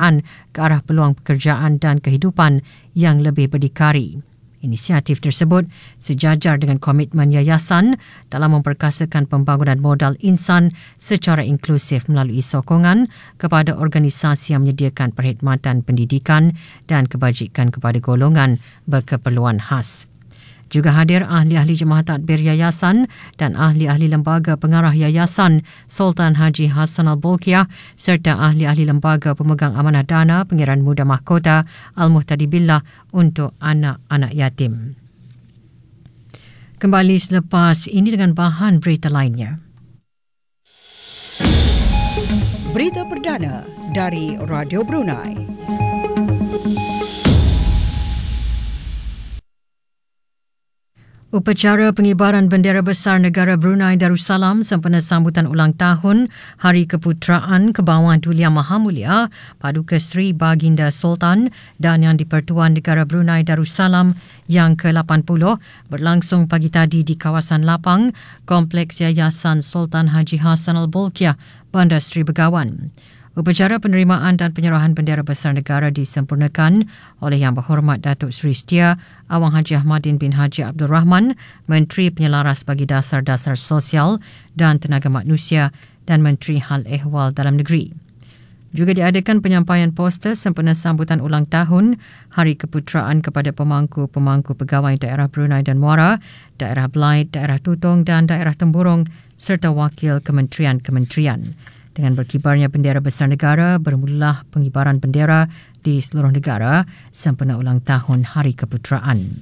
kerajaan ke arah peluang pekerjaan dan kehidupan yang lebih berdikari. Inisiatif tersebut sejajar dengan komitmen yayasan dalam memperkasakan pembangunan modal insan secara inklusif melalui sokongan kepada organisasi yang menyediakan perkhidmatan pendidikan dan kebajikan kepada golongan berkeperluan khas. Juga hadir ahli-ahli jemaah tadbir yayasan dan ahli-ahli lembaga pengarah yayasan Sultan Haji Hassanal Bolkiah serta ahli-ahli lembaga pemegang amanah dana Pengiran Muda Mahkota Al-Muhtadi Billah untuk anak-anak yatim. Kembali selepas ini dengan bahan berita lainnya. Berita perdana dari Radio Brunei. Upacara pengibaran bendera besar negara Brunei Darussalam sempena sambutan ulang tahun Hari Keputeraan ke bawah Duli Yang Maha Mulia Paduka Seri Baginda Sultan dan Yang di-Pertuan Negara Brunei Darussalam yang ke-80 berlangsung pagi tadi di kawasan lapang Kompleks Yayasan Sultan Haji Hassanal Bolkiah, Bandar Seri Begawan. Upacara penerimaan dan penyerahan bendera besar negara disempurnakan oleh Yang Berhormat Datuk Seri Setia Awang Haji Ahmadin bin Haji Abdul Rahman, Menteri Penyelaras bagi Dasar-Dasar Sosial dan Tenaga Manusia dan Menteri Hal Ehwal Dalam Negeri. Juga diadakan penyampaian poster sempena sambutan ulang tahun Hari Keputeraan kepada pemangku-pemangku pegawai daerah Brunei dan Muara, daerah Belait, daerah Tutong dan daerah Temburong serta wakil kementerian-kementerian. Dengan berkibarnya bendera besar negara, bermulalah pengibaran bendera di seluruh negara sempena ulang tahun Hari Keputeraan.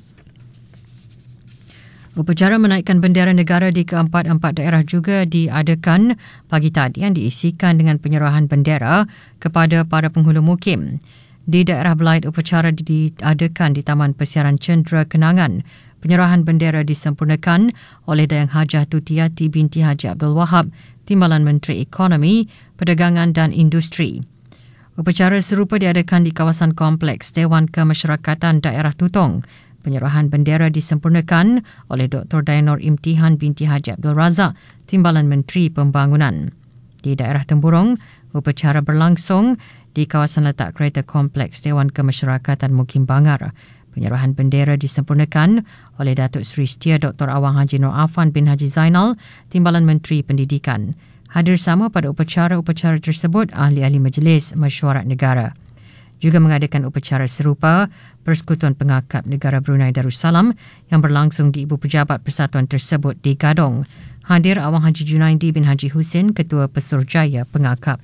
Upacara menaikkan bendera negara di keempat-empat daerah juga diadakan pagi tadi yang diisikan dengan penyerahan bendera kepada para penghulu mukim. Di daerah Belait, upacara diadakan di Taman Persiaran Cendera Kenangan. Penyerahan bendera disempurnakan oleh Dayang Hajah Tutiati binti Haji Abdul Wahab, Timbalan Menteri Ekonomi, Perdagangan dan Industri. Upacara serupa diadakan di kawasan Kompleks Dewan Kemasyarakatan Daerah Tutong. Penyerahan bendera disempurnakan oleh Dr. Dayanur Imtihan binti Haji Abdul Razak, Timbalan Menteri Pembangunan. Di daerah Temburong, upacara berlangsung di kawasan letak kereta Kompleks Dewan Kemasyarakatan Mukim Bangar. Penyerahan bendera disempurnakan oleh Datuk Seri Setia Dr. Awang Haji Nur Afan bin Haji Zainal, Timbalan Menteri Pendidikan. Hadir sama pada upacara-upacara tersebut ahli-ahli Majlis Mesyuarat Negara. Juga mengadakan upacara serupa Persekutuan Pengakap Negara Brunei Darussalam yang berlangsung di Ibu Pejabat Persatuan tersebut di Gadong. Hadir Awang Haji Junaidi bin Haji Husin, Ketua Pesuruhjaya Pengakap.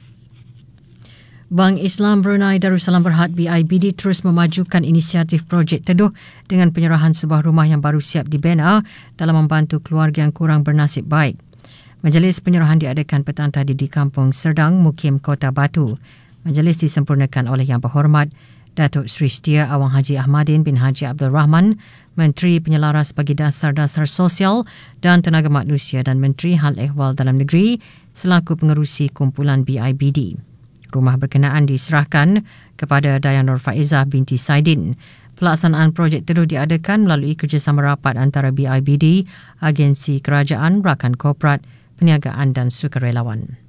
Bank Islam Brunei Darussalam Berhad BIBD terus memajukan inisiatif projek teduh dengan penyerahan sebuah rumah yang baru siap dibina dalam membantu keluarga yang kurang bernasib baik. Majlis penyerahan diadakan petang tadi di Kampung Serdang, Mukim Kota Batu. Majlis disempurnakan oleh Yang Berhormat Datuk Seri Setia Awang Haji Ahmadin bin Haji Abdul Rahman, Menteri Penyelaras bagi Dasar-Dasar Sosial dan Tenaga Manusia dan Menteri Hal Ehwal Dalam Negeri selaku pengerusi kumpulan BIBD. Rumah berkenaan diserahkan kepada Dayanur Faizah binti Saidin. Pelaksanaan projek teduh diadakan melalui kerjasama rapat antara BIBD, agensi kerajaan, rakan korporat, perniagaan dan sukarelawan.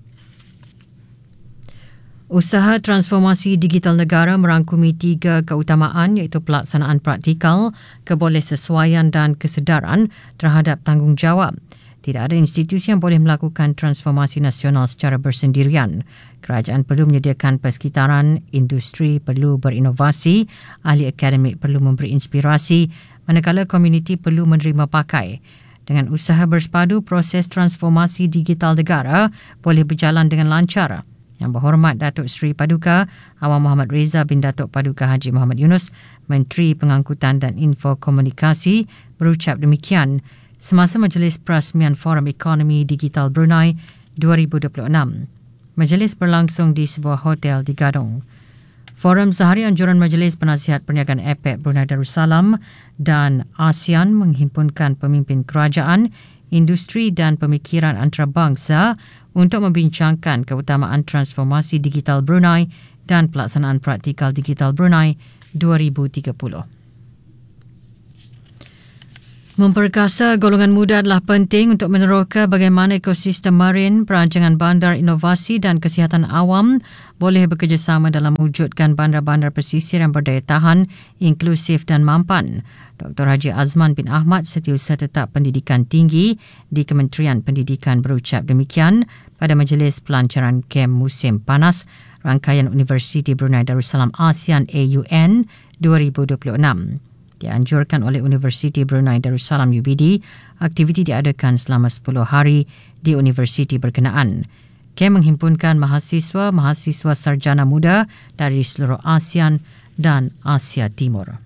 Usaha transformasi digital negara merangkumi 3 keutamaan iaitu pelaksanaan praktikal, kebolehsesuaian dan kesedaran terhadap tanggungjawab. Tidak ada institusi yang boleh melakukan transformasi nasional secara bersendirian. Kerajaan perlu menyediakan persekitaran, industri perlu berinovasi, ahli akademik perlu memberi inspirasi, manakala komuniti perlu menerima pakai. Dengan usaha bersepadu, proses transformasi digital negara boleh berjalan dengan lancar. Yang Berhormat Datuk Seri Paduka Awang Muhammad Reza bin Datuk Paduka Haji Muhammad Yunus, Menteri Pengangkutan dan Info Komunikasi, berucap demikian semasa Majlis Perasmian Forum Ekonomi Digital Brunei 2026. Majlis berlangsung di sebuah hotel di Gadong. Forum sehari anjuran Majlis Penasihat Perniagaan APEC Brunei Darussalam dan ASEAN menghimpunkan pemimpin kerajaan, industri dan pemikiran antarabangsa untuk membincangkan keutamaan transformasi digital Brunei dan pelaksanaan praktikal digital Brunei 2030. Memperkasa golongan muda adalah penting untuk meneroka bagaimana ekosistem marin, perancangan bandar, inovasi dan kesihatan awam boleh bekerjasama dalam mewujudkan bandar-bandar pesisir yang berdaya tahan, inklusif dan mampan. Dr. Haji Azman bin Ahmad, Setiausaha Tetap Pendidikan Tinggi di Kementerian Pendidikan berucap demikian pada Majlis Pelancaran Kem Musim Panas Rangkaian Universiti Brunei Darussalam ASEAN AUN 2026. Dianjurkan oleh Universiti Brunei Darussalam UBD, aktiviti diadakan selama 10 hari di universiti berkenaan. KEM menghimpunkan mahasiswa sarjana muda dari seluruh ASEAN dan Asia Timur.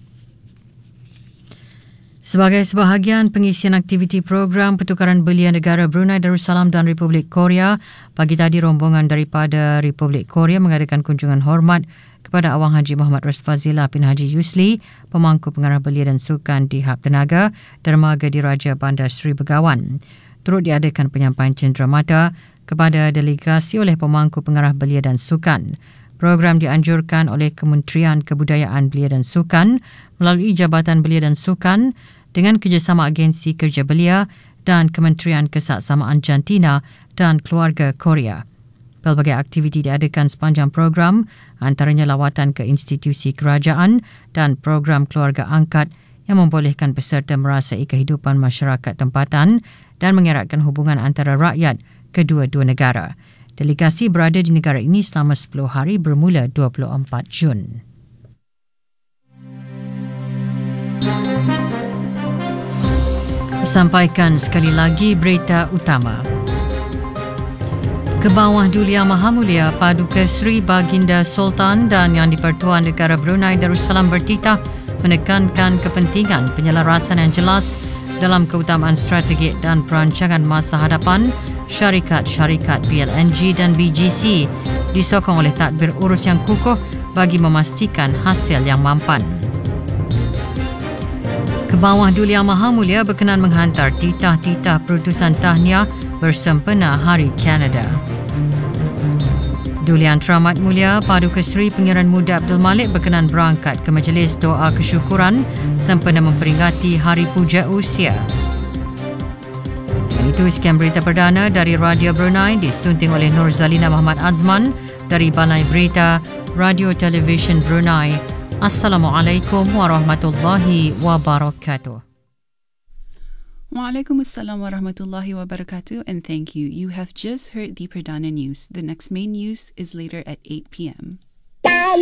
Sebagai sebahagian pengisian aktiviti program pertukaran belia negara Brunei Darussalam dan Republik Korea, pagi tadi rombongan daripada Republik Korea mengadakan kunjungan hormat kepada Awang Haji Muhammad Rosfazilah bin Haji Yusli, pemangku pengarah belia dan sukan di Hab Tenaga, Dermaga Diraja Bandar Seri Begawan. Turut diadakan penyampaian cenderamata kepada delegasi oleh pemangku pengarah belia dan sukan. Program dianjurkan oleh Kementerian Kebudayaan Belia dan Sukan melalui Jabatan Belia dan Sukan dengan kerjasama Agensi Kerja Belia dan Kementerian Kesaksamaan Jantina dan Keluarga Korea. Pelbagai aktiviti diadakan sepanjang program, antaranya lawatan ke institusi kerajaan dan program keluarga angkat yang membolehkan peserta merasai kehidupan masyarakat tempatan dan mengeratkan hubungan antara rakyat kedua-dua negara. Delegasi berada di negara ini selama 10 hari bermula 24 Jun. Sampaikan sekali lagi berita utama. Kebawah Duli Yang Maha Mulia Paduka Seri Baginda Sultan dan Yang di-Pertuan Negara Brunei Darussalam bertitah menekankan kepentingan penyelarasan yang jelas dalam keutamaan strategik dan perancangan masa hadapan syarikat-syarikat BLNG dan BGC disokong oleh tadbir urus yang kukuh bagi memastikan hasil yang mampan. Kebawah Duli Yang Maha Mulia berkenan menghantar titah-titah perutusan tahniah bersempena Hari Kanada. Duli Yang Teramat Mulia Paduka Seri Pangeran Muda Abdul Malik berkenan berangkat ke majlis doa kesyukuran sempena memperingati Hari Puja Usia. Dan itu sekian berita perdana dari Radio Brunei disunting oleh Nur Zalina Muhammad Azman dari Balai Berita Radio Television Brunei. Assalamualaikum warahmatullahi wabarakatuh. Waalaikumsalam warahmatullahi wabarakatuh, and thank you. You have just heard the Perdana News. The next main news is later at 8 p.m.